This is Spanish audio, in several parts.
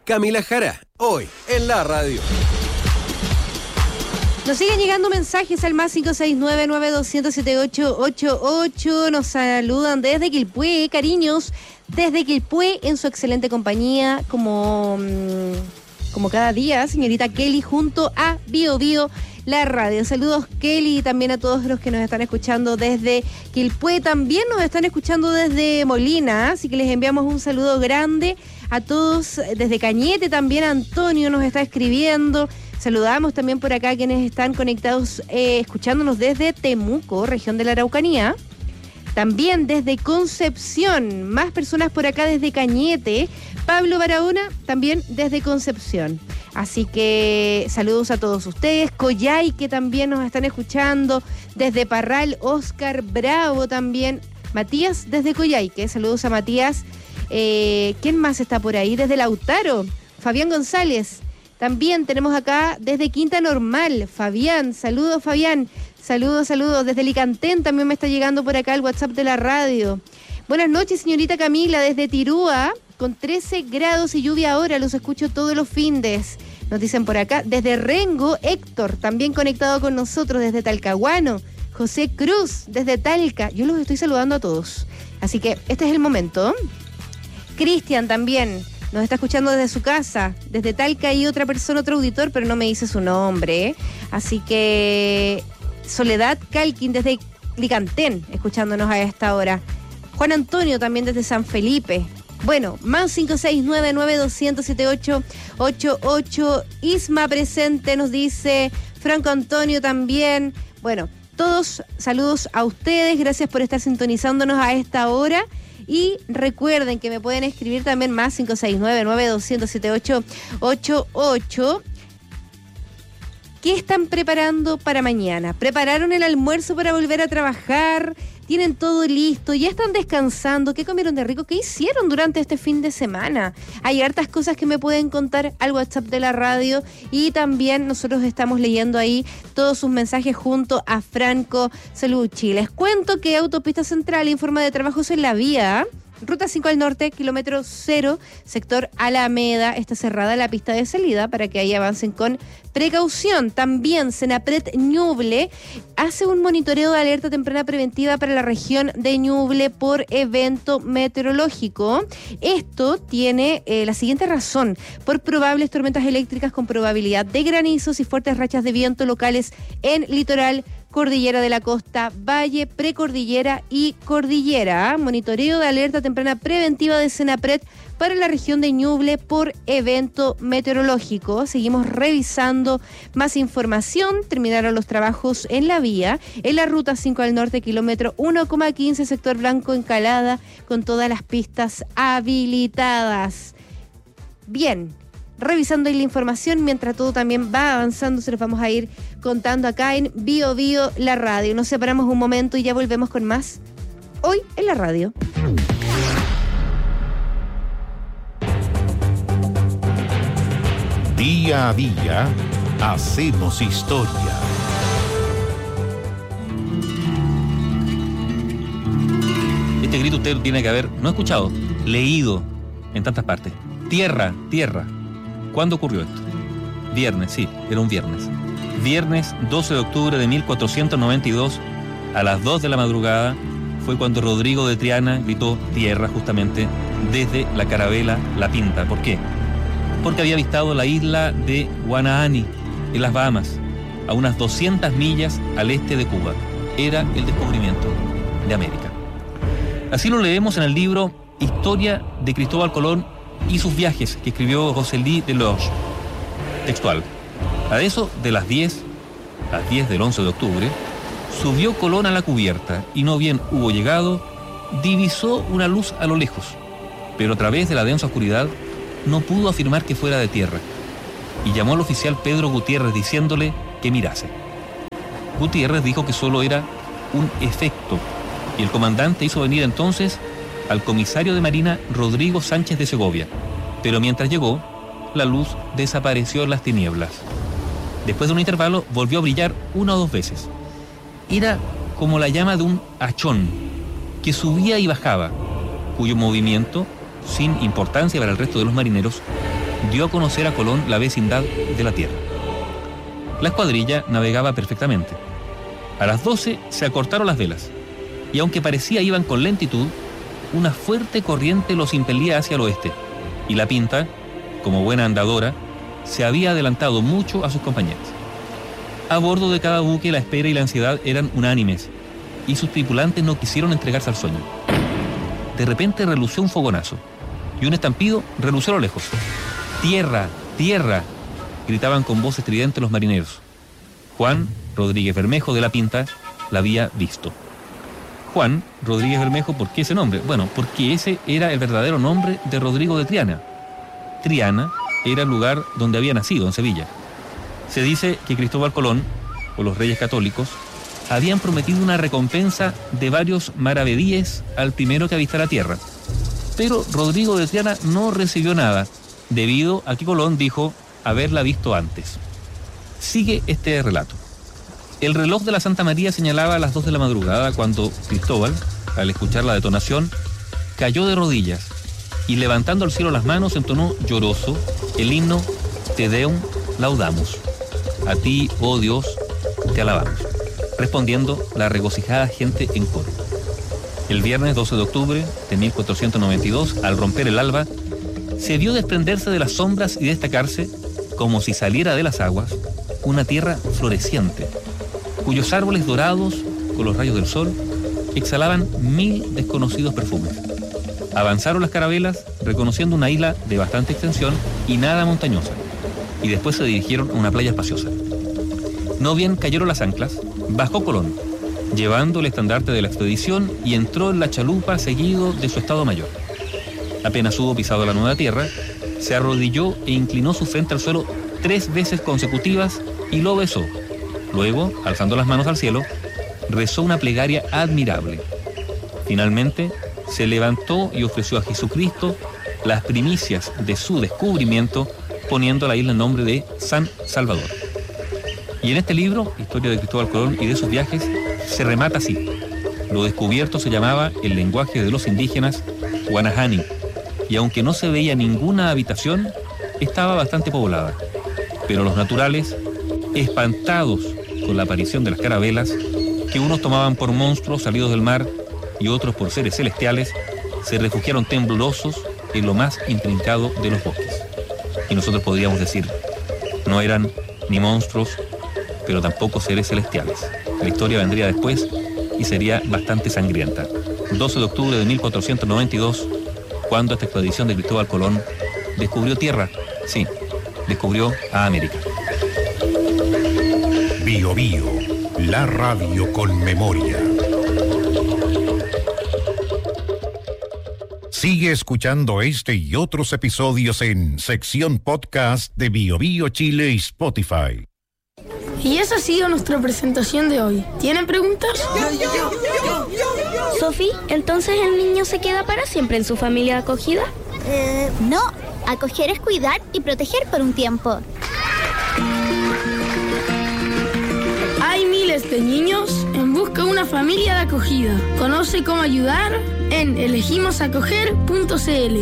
Camila Jara, hoy en la radio. Nos siguen llegando mensajes al más 569-9200-7888. Nos saludan desde Quilpué, cariños, desde Quilpué, en su excelente compañía, como cada día, señorita Kelly, junto a Bio Bio, la radio. Saludos, Kelly, y también a todos los que nos están escuchando desde Quilpué. También nos están escuchando desde Molina, así que les enviamos un saludo grande a todos. Desde Cañete también Antonio nos está escribiendo. Saludamos también por acá a quienes están conectados, escuchándonos desde Temuco, región de la Araucanía. También desde Concepción, más personas por acá desde Cañete. Pablo Barahona, también desde Concepción. Así que saludos a todos ustedes. Coyhai, que también nos están escuchando. Desde Parral, Oscar Bravo también. Matías, desde Coyhai, que saludos a Matías. ¿Quién más está por ahí? Desde Lautaro, Fabián González. También tenemos acá desde Quinta Normal, Fabián. Saludos, Fabián. Saludos. Desde Licantén también me está llegando por acá el WhatsApp de la radio. Buenas noches, señorita Camila, desde Tirúa, con 13 grados y lluvia ahora. Los escucho todos los findes. Nos dicen por acá. Desde Rengo, Héctor, también conectado con nosotros desde Talcahuano. José Cruz, desde Talca. Yo los estoy saludando a todos. Así que este es el momento. Cristian también nos está escuchando desde su casa, desde Talca, y otra persona, otro auditor, pero no me dice su nombre. Así que Soledad Calquín desde Licantén, escuchándonos a esta hora. Juan Antonio también desde San Felipe. Bueno, más 569-9200-7888. Isma presente, nos dice Franco Antonio también. Bueno, todos saludos a ustedes, gracias por estar sintonizándonos a esta hora. Y recuerden que me pueden escribir también más 569-9200-7888. ¿Qué están preparando para mañana? ¿Prepararon el almuerzo para volver a trabajar? ¿Tienen todo listo? ¿Ya están descansando? ¿Qué comieron de rico? ¿Qué hicieron durante este fin de semana? Hay hartas cosas que me pueden contar al WhatsApp de la radio, y también nosotros estamos leyendo ahí todos sus mensajes junto a Franco Salucci. Les cuento que Autopista Central informa de trabajos en la vía Ruta 5 al norte, kilómetro 0, sector Alameda. Está cerrada la pista de salida para que ahí avancen con precaución. También Senapred Ñuble hace un monitoreo de alerta temprana preventiva para la región de Ñuble por evento meteorológico. Esto tiene la siguiente razón: por probables tormentas eléctricas con probabilidad de granizos y fuertes rachas de viento locales en litoral, Cordillera de la Costa, Valle, Precordillera y Cordillera. Monitoreo de alerta temprana preventiva de Senapred para la región de Ñuble por evento meteorológico. Seguimos revisando más información. Terminaron los trabajos en la vía, en la Ruta 5 al norte, kilómetro 1,15, sector Blanco Encalada, con todas las pistas habilitadas. Bien, revisando ahí la información, mientras todo también va avanzando, se los vamos a ir contando acá en Bio Bio, la radio. Nos separamos un momento y ya volvemos con más hoy en la radio. Día a día hacemos historia. Este grito usted tiene que haber, no escuchado, leído en tantas partes. Tierra, tierra. ¿Cuándo ocurrió esto? Viernes, sí, era un viernes. Viernes 12 de octubre de 1492, a las 2 de la madrugada, fue cuando Rodrigo de Triana gritó tierra justamente desde la carabela La Pinta. ¿Por qué? Porque había avistado la isla de Guanaani, en las Bahamas, a unas 200 millas al este de Cuba. Era el descubrimiento de América. Así lo leemos en el libro Historia de Cristóbal Colón y sus viajes, que escribió José Luis Delorge. Textual: a eso de las 10 del 11 de octubre, subió Colón a la cubierta y no bien hubo llegado, divisó una luz a lo lejos, pero a través de la densa oscuridad no pudo afirmar que fuera de tierra, y llamó al oficial Pedro Gutiérrez diciéndole que mirase. Gutiérrez dijo que solo era un efecto, y el comandante hizo venir entonces al comisario de Marina Rodrigo Sánchez de Segovia, pero mientras llegó, la luz desapareció en las tinieblas. Después de un intervalo, volvió a brillar una o dos veces. Era como la llama de un hachón, que subía y bajaba, cuyo movimiento, sin importancia para el resto de los marineros, dio a conocer a Colón la vecindad de la tierra. La escuadrilla navegaba perfectamente. A las 12 se acortaron las velas, y aunque parecía iban con lentitud, una fuerte corriente los impelía hacia el oeste, y la Pinta, como buena andadora, se había adelantado mucho a sus compañeros. A bordo de cada buque la espera y la ansiedad eran unánimes, y sus tripulantes no quisieron entregarse al sueño. De repente relució un fogonazo, y un estampido relució a lo lejos. ¡Tierra! ¡Tierra!, gritaban con voz estridente los marineros. Juan Rodríguez Bermejo de la Pinta la había visto. Juan Rodríguez Bermejo, ¿por qué ese nombre? Bueno, porque ese era el verdadero nombre de Rodrigo de Triana. Triana era el lugar donde había nacido, en Sevilla. Se dice que Cristóbal Colón, o los reyes católicos, habían prometido una recompensa de varios maravedíes al primero que avistara tierra. Pero Rodrigo de Triana no recibió nada, debido a que Colón dijo haberla visto antes. Sigue este relato. El reloj de la Santa María señalaba a las 2 de la madrugada cuando Cristóbal, al escuchar la detonación, cayó de rodillas y levantando al cielo las manos entonó lloroso el himno Te Deum Laudamus. A ti, oh Dios, te alabamos, respondiendo la regocijada gente en coro. El viernes 12 de octubre de 1492, al romper el alba, se vio desprenderse de las sombras y destacarse, como si saliera de las aguas, una tierra floreciente, cuyos árboles dorados, con los rayos del sol, exhalaban 1000 desconocidos perfumes. Avanzaron las carabelas, reconociendo una isla de bastante extensión y nada montañosa, y después se dirigieron a una playa espaciosa. No bien cayeron las anclas, bajó Colón, llevando el estandarte de la expedición, y entró en la chalupa seguido de su estado mayor. Apenas hubo pisado la nueva tierra, se arrodilló e inclinó su frente al suelo 3 veces consecutivas y lo besó. Luego, alzando las manos al cielo, rezó una plegaria admirable. Finalmente, se levantó y ofreció a Jesucristo las primicias de su descubrimiento, poniendo a la isla el nombre de San Salvador. Y en este libro, Historia de Cristóbal Colón y de sus viajes, se remata así. Lo descubierto se llamaba el lenguaje de los indígenas Guanahani, y aunque no se veía ninguna habitación, estaba bastante poblada. Pero los naturales, espantados con la aparición de las carabelas, que unos tomaban por monstruos salidos del mar y otros por seres celestiales, se refugiaron temblorosos en lo más intrincado de los bosques. Y nosotros podríamos decir, no eran ni monstruos, pero tampoco seres celestiales. La historia vendría después y sería bastante sangrienta. 12 de octubre de 1492, cuando esta expedición de Cristóbal Colón descubrió tierra, sí, descubrió a América. Bio Bio, la radio con memoria. Sigue escuchando este y otros episodios en sección podcast de Bio Bio Chile y Spotify. Y esa ha sido nuestra presentación de hoy. ¿Tienen preguntas? Sofi, ¿entonces el niño se queda para siempre en su familia acogida? No, acoger es cuidar y proteger por un tiempo. Hay miles de niños en busca de una familia de acogida. Conoce cómo ayudar en elegimosacoger.cl.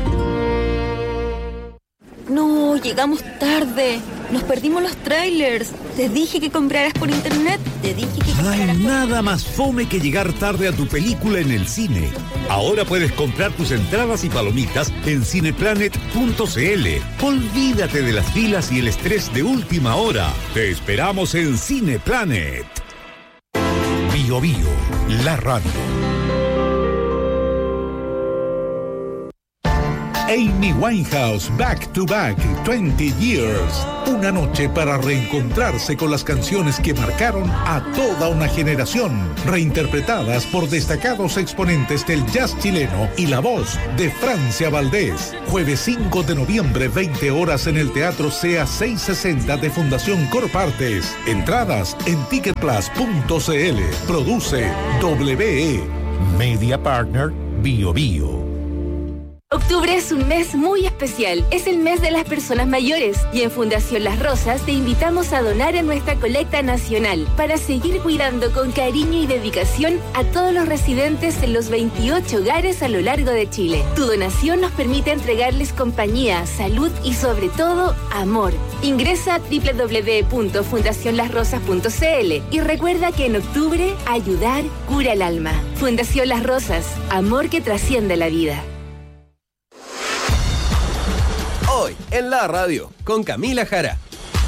No, llegamos tarde. Nos perdimos los trailers. Te dije que compraras por internet. No hay nada más fome que llegar tarde a tu película en el cine. Ahora puedes comprar tus entradas y palomitas en cineplanet.cl. Olvídate de las filas y el estrés de última hora. Te esperamos en Cineplanet. Bio Bio, la radio. Amy Winehouse Back to Back 20 Years. Una noche para reencontrarse con las canciones que marcaron a toda una generación, reinterpretadas por destacados exponentes del jazz chileno y la voz de Francia Valdés. Jueves 5 de noviembre, 20 horas en el Teatro CEA 660 de Fundación Corpartes. Entradas en ticketplus.cl. Produce WE. Media Partner Bio Bio. Octubre es un mes muy especial. Es el mes de las personas mayores. Y en Fundación Las Rosas te invitamos a donar en nuestra colecta nacional para seguir cuidando con cariño y dedicación a todos los residentes en los 28 hogares a lo largo de Chile. Tu donación nos permite entregarles compañía, salud y sobre todo, amor. Ingresa a www.fundacionlasrosas.cl y recuerda que en octubre, ayudar cura el alma. Fundación Las Rosas, amor que trasciende la vida. Hoy en la radio con Camila Jara.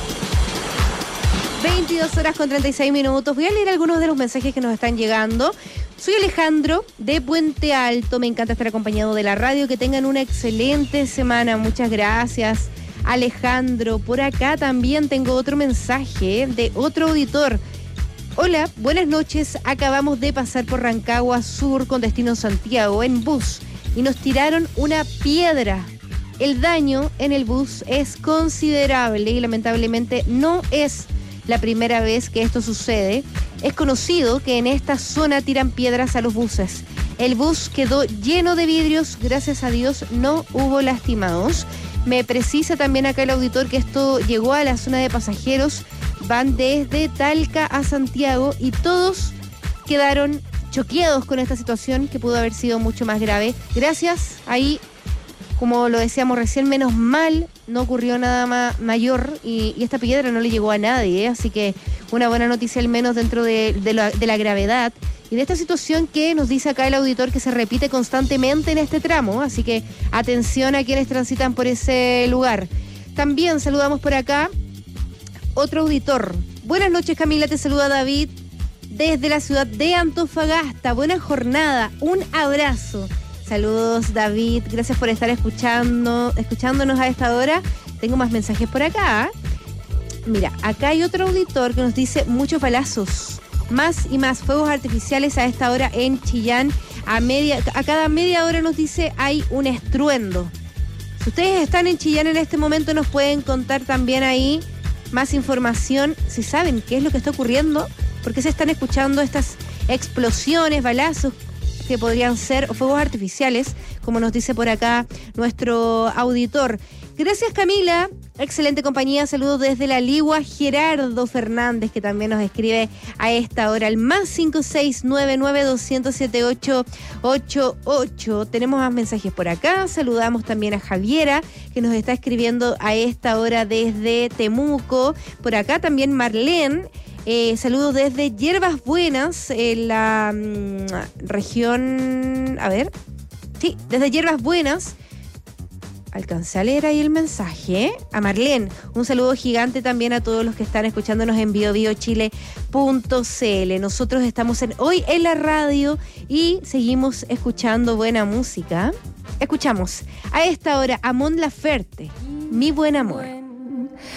22:36. Voy a leer algunos de los mensajes que nos están llegando. Soy Alejandro de Puente Alto. Me encanta estar acompañado de la radio. Que tengan una excelente semana. Muchas gracias, Alejandro. Por acá también tengo otro mensaje de otro auditor. Hola, buenas noches. Acabamos de pasar por Rancagua Sur con destino Santiago en bus y nos tiraron una piedra. El daño en el bus es considerable y lamentablemente no es la primera vez que esto sucede. Es conocido que en esta zona tiran piedras a los buses. El bus quedó lleno de vidrios, gracias a Dios no hubo lastimados. Me precisa también acá el auditor que esto llegó a la zona de pasajeros, van desde Talca a Santiago y todos quedaron choqueados con esta situación que pudo haber sido mucho más grave. Gracias, ahí, como lo decíamos recién, menos mal no ocurrió nada mayor y esta piedra no le llegó a nadie, así que una buena noticia al menos dentro de la gravedad y de esta situación que nos dice acá el auditor que se repite constantemente en este tramo, así que atención a quienes transitan por ese lugar. También saludamos por acá otro auditor. Buenas noches, Camila, te saluda David desde la ciudad de Antofagasta. Buena jornada, un abrazo. Saludos, David, gracias por estar escuchándonos a esta hora. Tengo más mensajes por acá. Mira, acá hay otro auditor que nos dice muchos balazos, más y más fuegos artificiales a esta hora en Chillán. A cada media hora nos dice hay un estruendo. Si ustedes están en Chillán en este momento, nos pueden contar también ahí más información, si saben qué es lo que está ocurriendo, por qué se están escuchando estas explosiones, balazos, que podrían ser fuegos artificiales, como nos dice por acá nuestro auditor. Gracias, Camila. Excelente compañía. Saludos desde La Ligua, Gerardo Fernández, que también nos escribe a esta hora. El más 56992078888. Tenemos más mensajes por acá. Saludamos también a Javiera, que nos está escribiendo a esta hora desde Temuco. Por acá también Marlene. Saludos desde Hierbas Buenas, en la región... A ver. Sí, desde Hierbas Buenas. Alcancé a leer ahí el mensaje. A Marlene, un saludo gigante también a todos los que están escuchándonos en biobiochile.cl. Nosotros estamos hoy en la radio y seguimos escuchando buena música. Escuchamos a esta hora a Mon Laferte, Mi Buen Amor.